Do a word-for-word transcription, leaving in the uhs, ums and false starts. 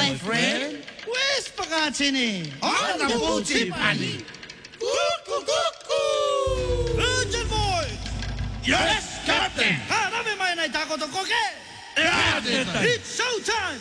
boyfriend? Where's Pagacini? On the boat, Pani. Virgin boy! Yes, Captain. Harami mai nai tako to koke! Yeah, It's showtime!